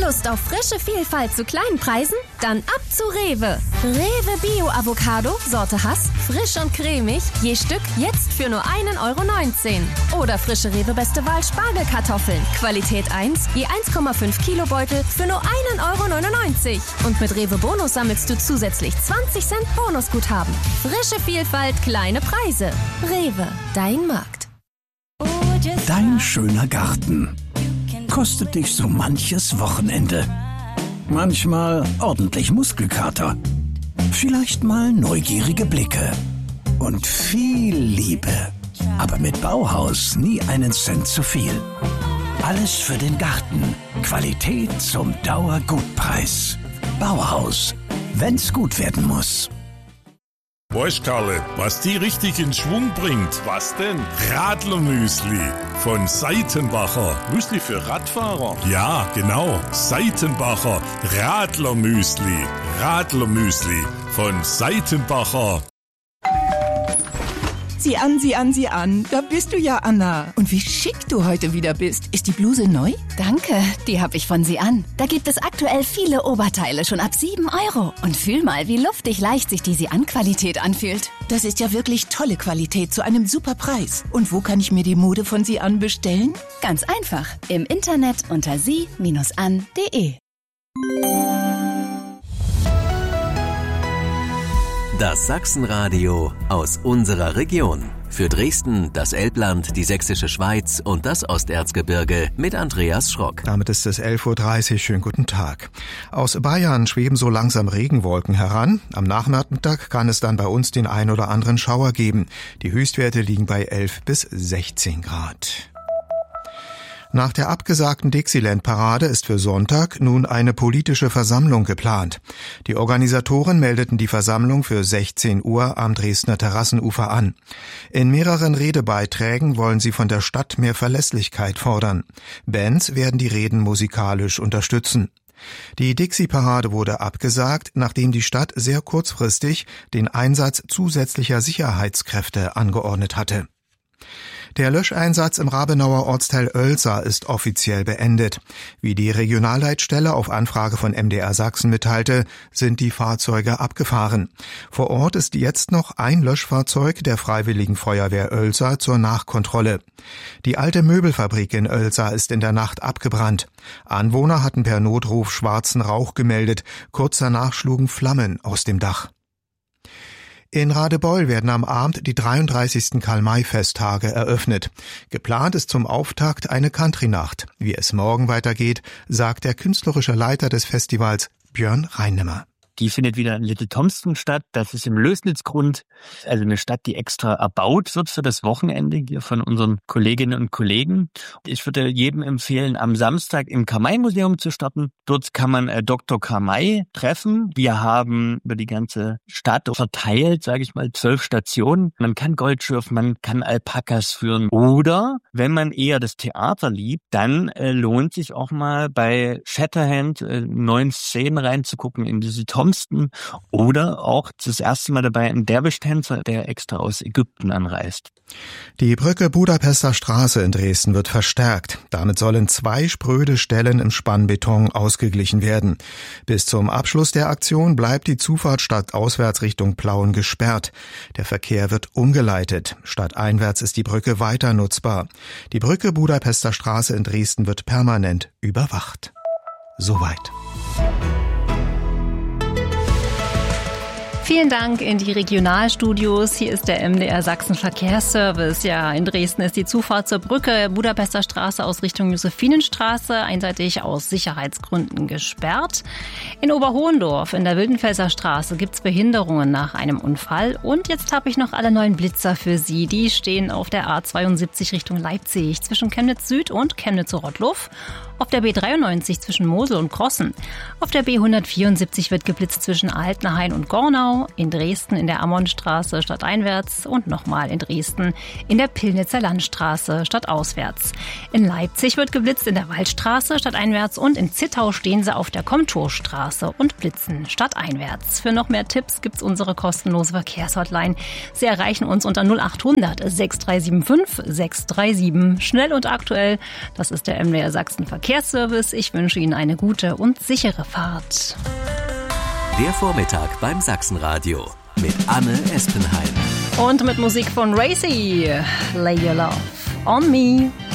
Lust auf frische Vielfalt zu kleinen Preisen? Dann ab zu Rewe. Rewe Bio Avocado, Sorte Hass, frisch und cremig, je Stück jetzt für nur 1,19 €. Oder frische Rewe Beste Wahl Spargelkartoffeln, Qualität 1, je 1,5 Kilo Beutel für nur 1,99 €. Und mit Rewe Bonus sammelst du zusätzlich 20 Cent Bonusguthaben. Frische Vielfalt, kleine Preise. Rewe, dein Markt. Dein schöner Garten kostet dich so manches Wochenende. Manchmal ordentlich Muskelkater. Vielleicht mal neugierige Blicke. Und viel Liebe. Aber mit Bauhaus nie einen Cent zu viel. Alles für den Garten. Qualität zum Dauergutpreis. Bauhaus. Wenn's gut werden muss. Weißt Karle, was die richtig in Schwung bringt? Was denn? Radlermüsli von Seitenbacher. Müsli für Radfahrer? Ja, genau. Seitenbacher Radlermüsli. Radlermüsli von Seitenbacher. Sieh an. Da bist du ja, Anna. Und wie schick du heute wieder bist. Ist die Bluse neu? Danke, die habe ich von Sian. Da gibt es aktuell viele Oberteile schon ab 7 €. Und fühl mal, wie luftig leicht sich die Sian-Qualität anfühlt. Das ist ja wirklich tolle Qualität zu einem super Preis. Und wo kann ich mir die Mode von Sian bestellen? Ganz einfach. Im Internet unter sie-an.de. Das Sachsenradio aus unserer Region. Für Dresden, das Elbland, die Sächsische Schweiz und das Osterzgebirge mit Andreas Schrock. Damit ist es 11:30 Uhr. Schönen guten Tag. Aus Bayern schweben so langsam Regenwolken heran. Am Nachmittag kann es dann bei uns den ein oder anderen Schauer geben. Die Höchstwerte liegen bei 11 bis 16 Grad. Nach der abgesagten Dixieland-Parade ist für Sonntag nun eine politische Versammlung geplant. Die Organisatoren meldeten die Versammlung für 16 Uhr am Dresdner Terrassenufer an. In mehreren Redebeiträgen wollen sie von der Stadt mehr Verlässlichkeit fordern. Bands werden die Reden musikalisch unterstützen. Die Dixie-Parade wurde abgesagt, nachdem die Stadt sehr kurzfristig den Einsatz zusätzlicher Sicherheitskräfte angeordnet hatte. Der Löscheinsatz im Rabenauer Ortsteil Oelsa ist offiziell beendet. Wie die Regionalleitstelle auf Anfrage von MDR Sachsen mitteilte, sind die Fahrzeuge abgefahren. Vor Ort ist jetzt noch ein Löschfahrzeug der Freiwilligen Feuerwehr Oelsa zur Nachkontrolle. Die alte Möbelfabrik in Oelsa ist in der Nacht abgebrannt. Anwohner hatten per Notruf schwarzen Rauch gemeldet. Kurz danach schlugen Flammen aus dem Dach. In Radebeul werden am Abend die 33. Karl-May-Festtage eröffnet. Geplant ist zum Auftakt eine Country-Nacht. Wie es morgen weitergeht, sagt der künstlerische Leiter des Festivals Björn Reinemmer. Die findet wieder in Little Thompson statt. Das ist im Lößnitzgrund, also eine Stadt, die extra erbaut wird für das Wochenende hier von unseren Kolleginnen und Kollegen. Ich würde jedem empfehlen, am Samstag im Karl-May-Museum zu starten. Dort kann man Dr. Karl-May treffen. Wir haben über die ganze Stadt verteilt, sage ich mal, 12 Stationen. Man kann Goldschürfen, man kann Alpakas führen. Oder wenn man eher das Theater liebt, dann lohnt sich auch mal bei Shatterhand 9 Szenen reinzugucken in diese Thompson. Oder auch das erste Mal dabei ein Derwisch-Tänzer, der extra aus Ägypten anreist. Die Brücke Budapester Straße in Dresden wird verstärkt. Damit sollen 2 spröde Stellen im Spannbeton ausgeglichen werden. Bis zum Abschluss der Aktion bleibt die Zufahrt stadtauswärts Richtung Plauen gesperrt. Der Verkehr wird umgeleitet. Stadteinwärts ist die Brücke weiter nutzbar. Die Brücke Budapester Straße in Dresden wird permanent überwacht. Soweit. Vielen Dank in die Regionalstudios. Hier ist der MDR Sachsen Verkehrsservice. Ja, in Dresden ist die Zufahrt zur Brücke Budapester Straße aus Richtung Josephinenstraße einseitig aus Sicherheitsgründen gesperrt. In Oberhohendorf in der Wildenfelser Straße gibt's Behinderungen nach einem Unfall. Und jetzt habe ich noch alle neuen Blitzer für Sie. Die stehen auf der A72 Richtung Leipzig zwischen Chemnitz Süd und Chemnitz-Rottluff. Auf der B93 zwischen Mosel und Crossen. Auf der B174 wird geblitzt zwischen Altenhain und Gornau. Stau, in Dresden in der Ammonstraße stadteinwärts und nochmal in Dresden in der Pillnitzer Landstraße stadtauswärts. In Leipzig wird geblitzt in der Waldstraße stadteinwärts und in Zittau stehen sie auf der Komturstraße und blitzen stadteinwärts. Für noch mehr Tipps gibt's unsere kostenlose Verkehrshotline. Sie erreichen uns unter 0800 6375 637. Schnell und aktuell, das ist der MDR Sachsen Verkehrsservice. Ich wünsche Ihnen eine gute und sichere Fahrt. Der Vormittag beim Sachsenradio mit Anne Espenheim. Und mit Musik von Racy. Lay Your Love on Me.